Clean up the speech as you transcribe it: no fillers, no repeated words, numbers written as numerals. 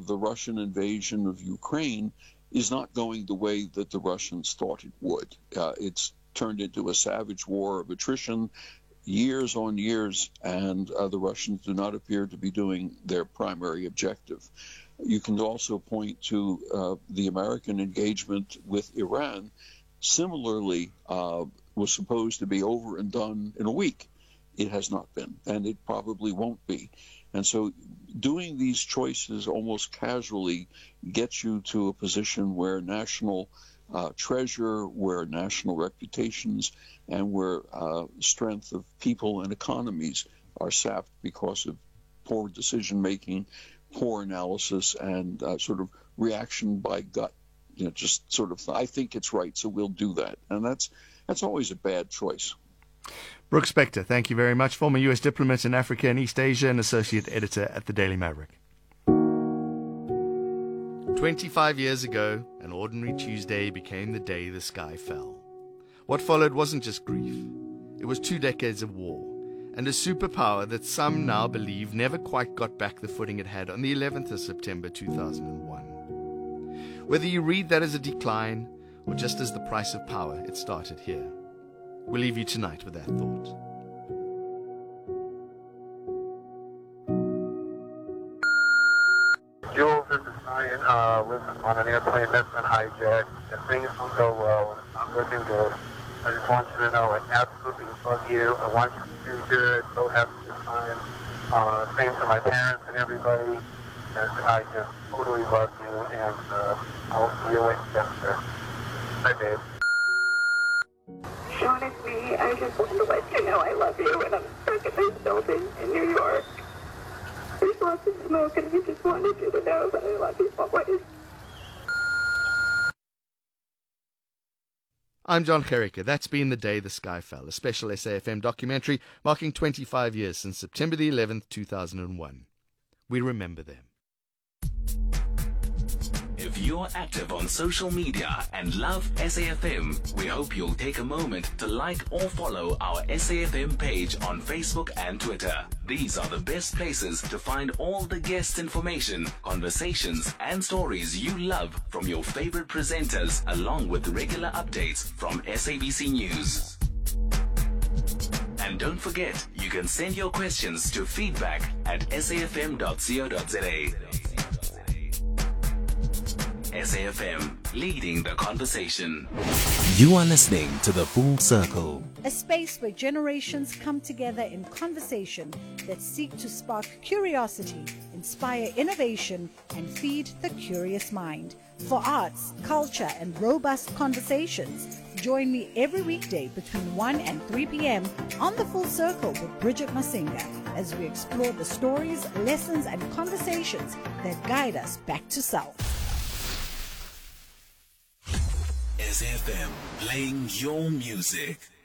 the Russian invasion of Ukraine is not going the way that the Russians thought it would. It's turned into a savage war of attrition, years on years, and the Russians do not appear to be doing their primary objective. You can also point to the American engagement with Iran. Similarly, was supposed to be over and done in a week. It has not been, and it probably won't be. And so doing these choices almost casually gets you to a position where national treasure, where national reputations, and where strength of people and economies are sapped because of poor decision-making, poor analysis, and sort of reaction by gut. Just sort of, I think it's right, so we'll do that. And that's always a bad choice. Brooks Spector, thank you very much. Former U.S. diplomat in Africa and East Asia and associate editor at the Daily Maverick. 25 years ago, an ordinary Tuesday became the day the sky fell. What followed wasn't just grief. It was 2 decades of war, and a superpower that some now believe never quite got back the footing it had on the 11th of September 2001. Whether you read that as a decline, or just as the price of power, it started here. We'll leave you tonight with that thought. Jules, this is Ryan. Listen, on an airplane that's been hijacked, and things don't go well, and it's not looking good. I just want you to know I absolutely love you. I want you to do good. So have a good time. Same to my parents and everybody. And I just totally love you, and I'll see you later. Bye, babe. Sean, it's me. I just wanted to let you know I love you, and I'm stuck in this building in New York. There's lots of smoke, and I just wanted you to know that I love you always. I'm John Gericke. That's been The Day the Sky Fell, a special SAFM documentary marking 25 years since September the 11th, 2001. We remember them. If you're active on social media and love SAFM, we hope you'll take a moment to like or follow our SAFM page on Facebook and Twitter. These are the best places to find all the guest information, conversations, and stories you love from your favorite presenters, along with regular updates from SABC News. And don't forget, you can send your questions to feedback@safm.co.za. SAFM, leading the conversation. You are listening to The Full Circle, a space where generations come together in conversation that seek to spark curiosity, inspire innovation, and feed the curious mind. For arts, culture, and robust conversations, join me every weekday between 1 and 3 p.m. on The Full Circle with Bridget Masinga as we explore the stories, lessons, and conversations that guide us back to self. SAFM, playing your music.